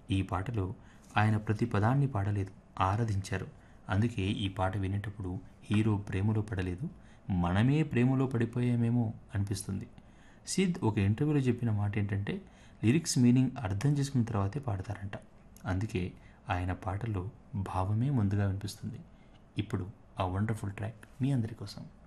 ఈ పాటలో ఆయన ప్రతి పదాన్ని పాడలేదు, ఆరాధించారు. అందుకే ఈ పాట వినేటప్పుడు హీరో ప్రేమలో పడలేదు, మనమే ప్రేమలో పడిపోయామేమో అనిపిస్తుంది. సిద్ ఒక ఇంటర్వ్యూలో చెప్పిన మాట ఏంటంటే, లిరిక్స్ మీనింగ్ అర్థం చేసుకున్న తర్వాతే పాడతారంట. అందుకే ఆయన పాటల్లో భావమే ముందుగా వినిపిస్తుంది. ఇప్పుడు ఆ వండర్ఫుల్ ట్రాక్ మీ అందరి కోసం.